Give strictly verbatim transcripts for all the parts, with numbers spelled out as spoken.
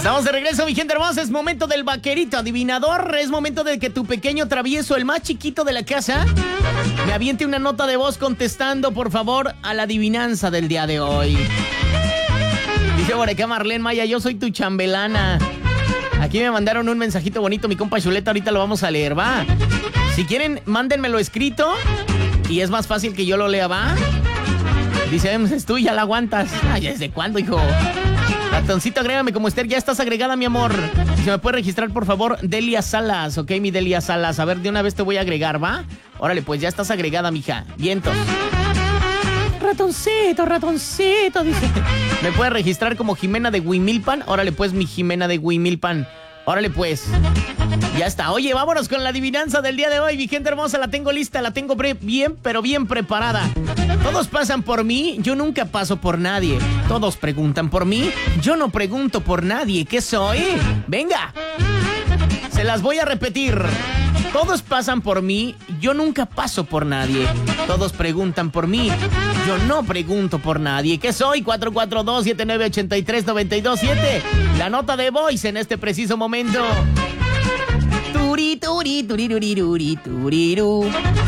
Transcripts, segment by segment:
Estamos de regreso, mi gente hermosa. Es momento del vaquerito adivinador. Es momento de que tu pequeño travieso, el más chiquito de la casa, me aviente una nota de voz contestando, por favor, a la adivinanza del día de hoy. Dice por acá Marlene Maya, yo soy tu chambelana. Aquí me mandaron un mensajito bonito, mi compa Chuleta, ahorita lo vamos a leer, ¿va? Si quieren, mándenmelo escrito y es más fácil que yo lo lea, ¿va? Dice, es tú, ya la aguantas. Ay, ¿desde cuándo, hijo? Ratoncito, agrégame como Esther, ya estás agregada, mi amor. Si me puede registrar, por favor, Delia Salas, ¿ok? Mi Delia Salas, a ver, de una vez te voy a agregar, ¿va? Órale, pues ya estás agregada, mija. Vientos. Ratoncito, ratoncito, dice. ¿Me puede registrar como Jimena de Huimilpan? Órale, pues, mi Jimena de Huimilpan. Órale, pues. Ya está. Oye, vámonos con la adivinanza del día de hoy. Mi gente hermosa, la tengo lista, la tengo bien, pero bien preparada. Todos pasan por mí, yo nunca paso por nadie. Todos preguntan por mí, yo no pregunto por nadie. ¿Qué soy? Venga. Se las voy a repetir. Todos pasan por mí, yo nunca paso por nadie. Todos preguntan por mí, yo no pregunto por nadie. ¿Qué soy? cuatro cuatro dos, siete nueve ocho tres, nueve dos siete. La nota de voice en este preciso momento. Turi, turi, turi, turi, turi, turiru.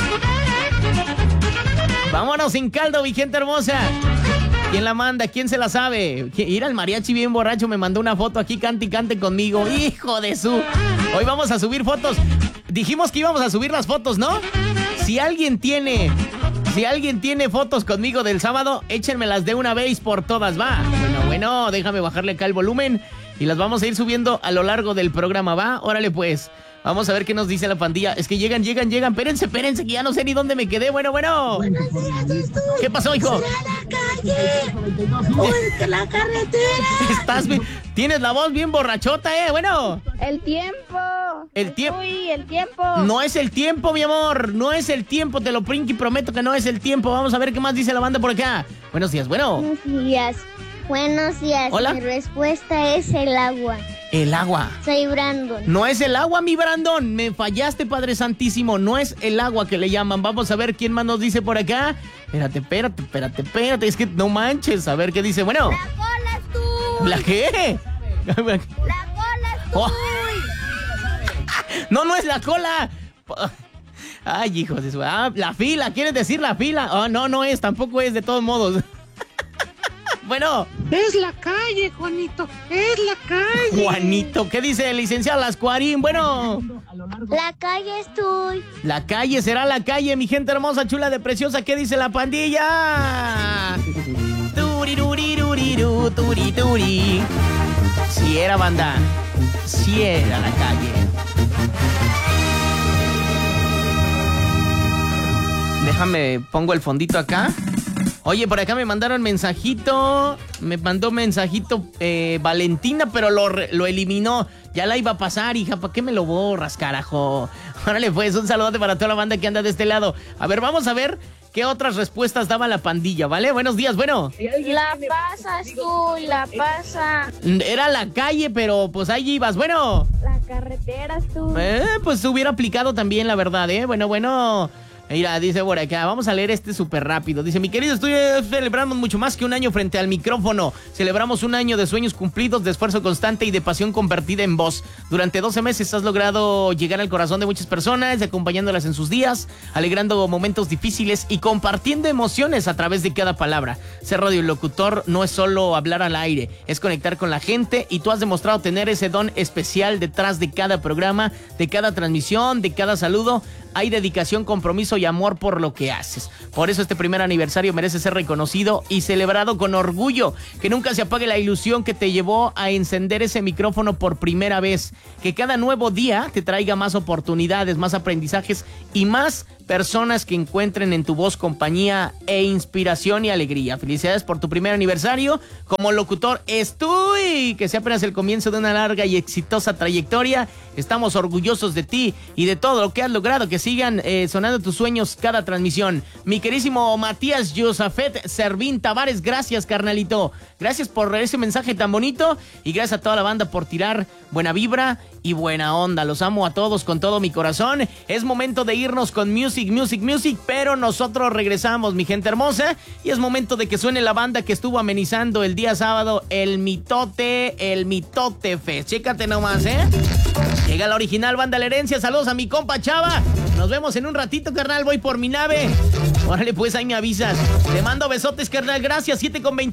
Vámonos sin caldo, mi gente hermosa. ¿Quién la manda? ¿Quién se la sabe? Ir al mariachi bien borracho me mandó una foto aquí, cante y cante conmigo. Hijo de su... Hoy vamos a subir fotos. Dijimos que íbamos a subir las fotos, ¿no? Si alguien tiene... Si alguien tiene fotos conmigo del sábado, échenmelas de una vez por todas, va. Bueno, bueno, déjame bajarle acá el volumen y las vamos a ir subiendo a lo largo del programa, ¿va? Órale, pues. Vamos a ver qué nos dice la pandilla. Es que llegan, llegan, llegan. Espérense, espérense, que ya no sé ni dónde me quedé. Bueno, bueno. Buenos días, estoy. ¿Qué pasó, hijo? Estoy a la calle. Uy, la carretera. Estás bien. Tienes la voz bien borrachota, ¿eh? Bueno. El tiempo. El tiempo. Uy, el tiempo. No es el tiempo, mi amor. No es el tiempo. Te lo prinqui, prometo que no es el tiempo. Vamos a ver qué más dice la banda por acá. Buenos días, bueno. Buenos días. Buenos días. Hola. Mi respuesta es el agua. El agua. Soy Brandon. No es el agua, mi Brandon. Me fallaste, Padre Santísimo. No es el agua que le llaman. Vamos a ver quién más nos dice por acá. Espérate, espérate, espérate, espérate. Es que no manches. A ver qué dice. Bueno. La cola es tú. ¿La qué? La cola es tú. Oh. No, no es la cola. Ay, hijos de su... Ah, la fila. ¿Quieres decir la fila? Oh, no, no es. Tampoco es, de todos modos. Bueno. Es la calle, Juanito. Es la calle. Juanito, ¿qué dice el licenciado Lascuarín? Bueno. La calle es tú. La calle será la calle, mi gente hermosa, chula de preciosa. ¿Qué dice la pandilla? Turiruriru, turi, turi. Si era, banda. Si era la calle. Déjame, pongo el fondito acá. Oye, por acá me mandaron mensajito, me mandó mensajito eh, Valentina, pero lo, lo eliminó. Ya la iba a pasar, hija, ¿para qué me lo borras, carajo? Órale, pues, un saludote para toda la banda que anda de este lado. A ver, vamos a ver qué otras respuestas daba la pandilla, ¿vale? Buenos días, bueno. La pasas tú, la pasa. Era la calle, pero pues ahí ibas, bueno. La carretera es tú. Eh, pues hubiera aplicado también, la verdad, ¿eh? Bueno, bueno... Mira, dice por acá, vamos a leer este súper rápido. Dice, mi querido estudio, celebramos mucho más que un año frente al micrófono. Celebramos un año de sueños cumplidos, de esfuerzo constante y de pasión convertida en voz. Durante doce meses has logrado llegar al corazón de muchas personas, acompañándolas en sus días, alegrando momentos difíciles y compartiendo emociones a través de cada palabra. Ser radiolocutor no es solo hablar al aire, es conectar con la gente, y tú has demostrado tener ese don especial detrás de cada programa, de cada transmisión, de cada saludo. Hay dedicación, compromiso y amor por lo que haces. Por eso este primer aniversario merece ser reconocido y celebrado con orgullo. Que nunca se apague la ilusión que te llevó a encender ese micrófono por primera vez. Que cada nuevo día te traiga más oportunidades, más aprendizajes y más personas que encuentren en tu voz compañía e inspiración y alegría. Felicidades por tu primer aniversario como locutor. Estoy, que sea apenas el comienzo de una larga y exitosa trayectoria. Estamos orgullosos de ti y de todo lo que has logrado. Que sigan eh, sonando tus sueños cada transmisión. Mi querísimo Matías Josafet Servín Tavares, gracias, carnalito. Gracias por ese mensaje tan bonito y gracias a toda la banda por tirar buena vibra y buena onda. Los amo a todos con todo mi corazón. Es momento de irnos con Music music, music, music, pero nosotros regresamos, mi gente hermosa, y es momento de que suene la banda que estuvo amenizando el día sábado el Mitote, el Mitote Fest. Chécate nomás, ¿eh? Llega la original banda La Herencia. Saludos a mi compa Chava. Nos vemos en un ratito, carnal. Voy por mi nave. Órale, pues ahí me avisas. Te mando besotes, carnal. Gracias. siete con veinte.